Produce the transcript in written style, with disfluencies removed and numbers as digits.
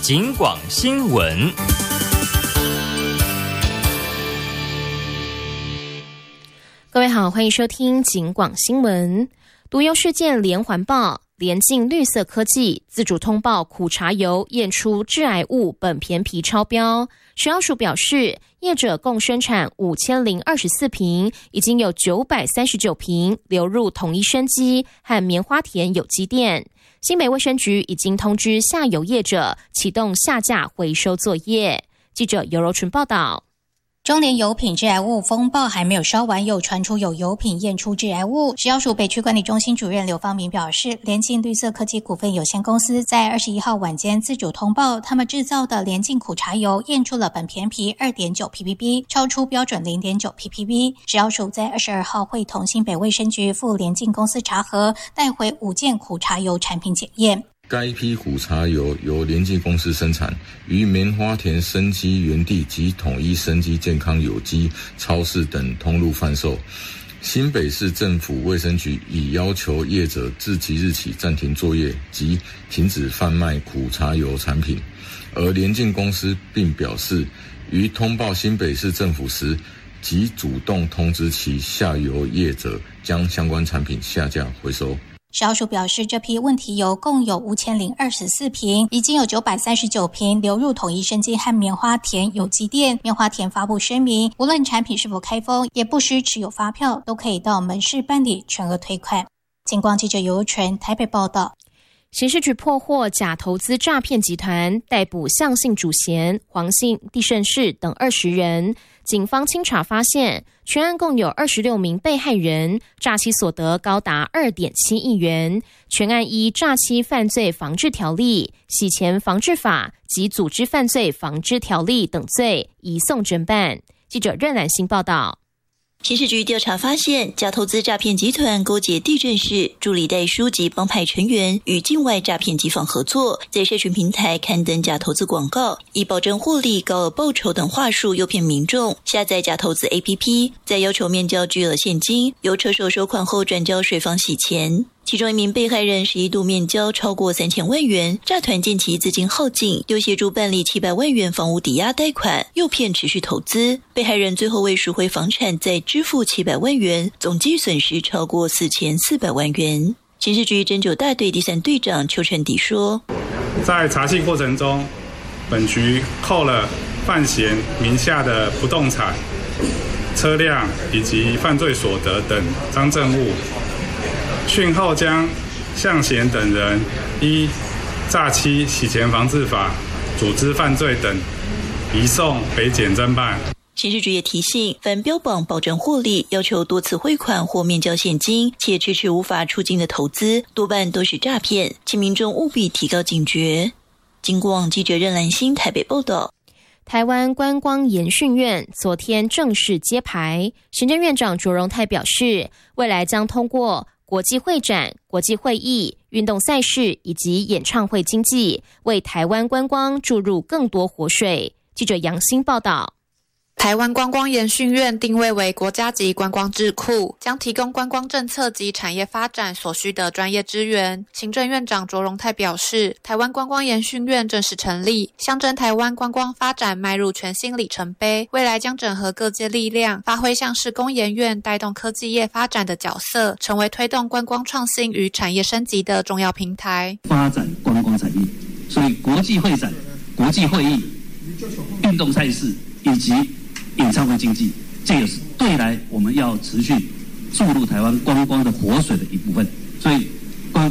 警广新闻。 各位好，欢迎收听警广新闻。毒油事件连环爆，联晋绿色科技自主通报苦茶油验出致癌物苯醃醚超标。食药署表示，业者共生产5024瓶，已经有939瓶流入统一生机和棉花田有机店。新北卫生局已经通知下游业者启动下架回收作业。记者尤柔纯报道。 中联油品致癌物风暴还没有烧完，又传出有油品验出致癌物。食药署北区管理中心主任刘方明表示，联晋绿色科技股份有限公司在21号晚间自主通报，他们制造的联晋苦茶油验出了苯醃醚 2.9 ppb， 超出标准 0.9 ppb。食药署在22号会同新北卫生局赴联晋公司查核，带回5件苦茶油产品检验。 该批苦茶油由联晋公司生产，于棉花田生机园地及统一生机健康有机超市等通路贩售。新北市政府卫生局已要求业者自即日起暂停作业及停止贩卖苦茶油产品，而联晋公司并表示，于通报新北市政府时，即主动通知其下游业者将相关产品下架回收。 食药署表示，这批问题油共有5024瓶，已经有939瓶流入统一生机和棉花田有机店。棉花田发布声明，无论产品是否开封，也不需持有发票，都可以到门市办理全额退款。警广记者尤纯台北报道。 刑事局破获假投资诈骗集团，逮捕向姓主嫌、黄姓地胜士等20人。警方清查发现，全案共有26名被害人，诈欺所得高达2.7亿元。全案依诈欺犯罪防治条例、洗钱防治法及组织犯罪防治条例等罪移送侦办。记者任兰欣报道。 刑事局调查发现，假投资诈骗集团勾结地政士、助理代书及帮派成员，与境外诈骗集坊合作，在社群平台刊登假投资广告，以保证获利、高额报酬等话术诱骗民众下载假投资 APP， 再要求面交巨额现金，由车手收款后转交水房洗钱。其中一名被害人是一度面交超过3000万元，诈团见其资金耗尽，又协助办理700万元房屋抵押贷款，诱骗持续投资。被害人最后为赎回房产再支付700万元，总计损失超过4400万元。刑事局侦9大队第3队长邱成迪说， 在查缉过程中，本局扣了范闲名下的不动产、车辆以及犯罪所得等赃证物，讯后将向贤等人依诈欺、洗钱防治法、组织犯罪等移送北检侦办。 刑事局也提醒，凡标榜保证获利、要求多次汇款或面交现金，且迟迟无法出金的投资，多半都是诈骗，请民众务必提高警觉。警广记者任兰欣台北报道。 台湾观光研训院昨天正式揭牌，行政院长卓荣泰表示，未来将通过国际会展、国际会议、运动赛事以及演唱会经济，为台湾观光注入更多活水。记者杨欣报道。 台湾观光研训院定位为国家级观光智库，将提供观光政策及产业发展所需的专业资源。行政院长卓荣泰表示，台湾观光研训院正式成立，象征台湾观光发展迈入全新里程碑，未来将整合各界力量，发挥像是工研院带动科技业发展的角色，成为推动观光创新与产业升级的重要平台。 发展观光产业，所以国际会展、国际会议、运动赛事以及演唱会经济，这也是对来我们要持续注入台湾观光的活水的一部分。所以